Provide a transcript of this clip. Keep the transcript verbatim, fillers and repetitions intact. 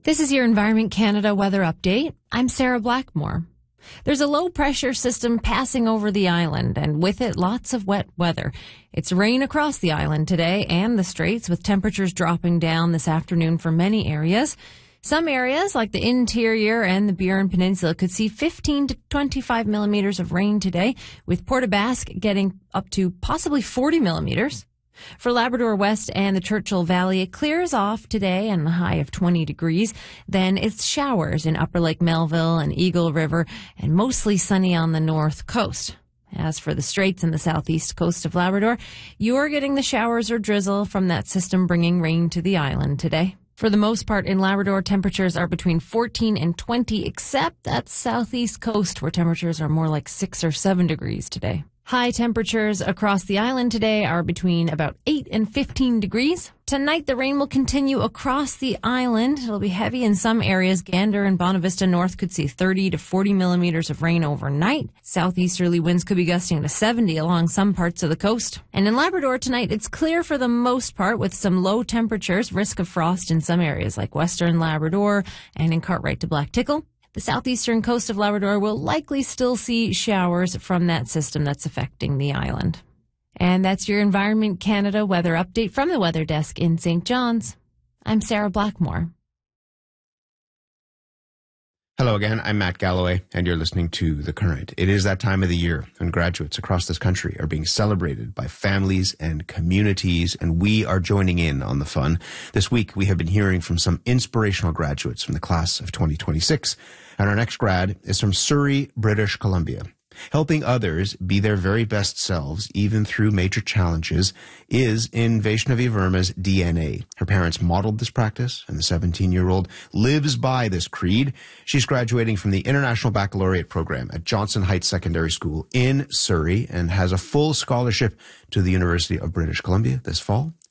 This is your Environment Canada weather update. I'm Sarah Blackmore. There's a low-pressure system passing over the island, and with it, lots of wet weather. It's rain across the island today and the Straits, with temperatures dropping down this afternoon for many areas. Some areas, like the interior and the Burin Peninsula, could see fifteen to twenty-five millimeters of rain today, with Port aux Basques getting up to possibly forty millimeters. For Labrador West and the Churchill Valley, it clears off today and a high of twenty degrees. Then it's showers in Upper Lake Melville and Eagle River, and mostly sunny on the north coast. As for the Straits and the southeast coast of Labrador, you're getting the showers or drizzle from that system bringing rain to the island today. For the most part in Labrador, temperatures are between fourteen and twenty, except that southeast coast where temperatures are more like six or seven degrees today. High temperatures across the island today are between about eight and fifteen degrees. Tonight, the rain will continue across the island. It'll be heavy in some areas. Gander and Bonavista North could see thirty to forty millimeters of rain overnight. Southeasterly winds could be gusting to seventy along some parts of the coast. And in Labrador tonight, it's clear for the most part with some low temperatures, risk of frost in some areas like Western Labrador and in Cartwright to Black Tickle. The southeastern coast of Labrador will likely still see showers from that system that's affecting the island. And that's your Environment Canada weather update from the Weather Desk in Saint John's. I'm Sarah Blackmore. Hello again, I'm Matt Galloway, and you're listening to The Current. It is that time of the year when graduates across this country are being celebrated by families and communities, and we are joining in on the fun. This week, we have been hearing from some inspirational graduates from the class of twenty twenty-six, and our next grad is from Surrey, British Columbia. Helping others be their very best selves, even through major challenges, is in Vaishnavi Verma's D N A. Her parents modeled this practice, and the seventeen-year-old lives by this creed. She's graduating from the International Baccalaureate program at Johnson Heights Secondary School in Surrey and has a full scholarship to the University of British Columbia this fall.